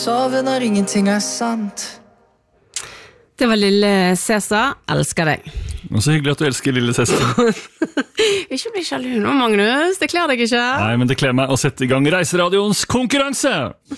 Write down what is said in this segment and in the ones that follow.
Sove når ingenting sant. Det var lille Cæsar, elsker deg. Og så hyggelig at du elsker lille Cæsar. Ikke bli sjalu nå, Magnus, det kler deg ikke. Nei, men det kler meg å sette i gang Reiseradioens konkurranse.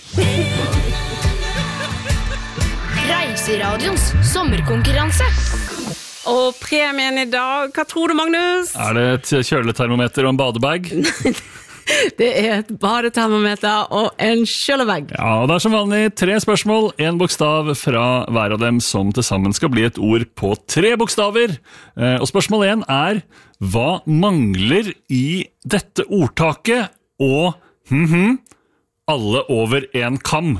Reiseradioens sommerkonkurranse. Og premien i dag, hva tror du, Magnus? Er det et kjøletermometer og en badebag? Det er et badetermometer og en kjølebag. Ja, og det er som vanlig 3 spørsmål, 1 bokstav fra hver av dem som til sammen skal bli et ord på 3 bokstaver. Og spørsmål 1 er, hva mangler i dette ordtaket og alle over en kam?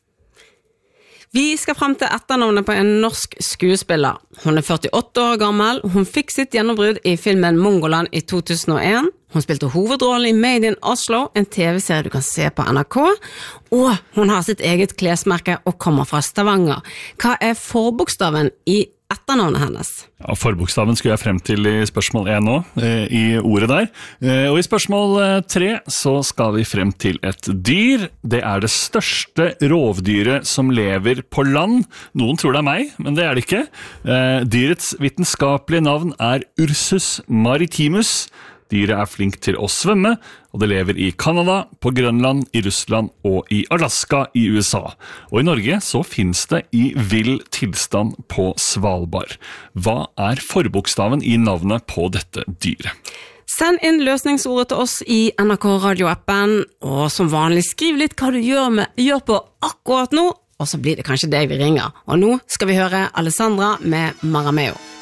Vi skal frem til etternavnet på en norsk skuespiller. Hun er 48 år gammel. Hun fikk sitt gjennombrudd i filmen Mongoland i 2001. Hun spilte hovedrollen i Made in Oslo, en TV-serie du kan se på NRK. Og hun har sitt eget klesmerke og kommer fra Stavanger. Hva er forbokstaven i etternavnet hennes? Ja, forbokstaven skulle jeg frem til i spørsmål 1 nå, i ordet der. Og i spørsmål 3 så skal vi frem til et dyr. Det er det største rovdyret som lever på land. Noen tror det er meg, men det er det ikke. Dyrets vitenskapelige navn er Ursus maritimus. Dyret er flink til å svømme, og det lever i Kanada, på Grønland, i Russland og i Alaska i USA. Og i Norge så finnes det i vill tilstand på Svalbard. Hva er forbokstaven i navnet på dette dyret? Send inn løsningsordet til oss i NRK Radio-appen, og som vanlig skriv litt hva du gjør på akkurat nå, og så blir det kanskje deg vi ringer. Og nå skal vi høre Alessandra med Marameo.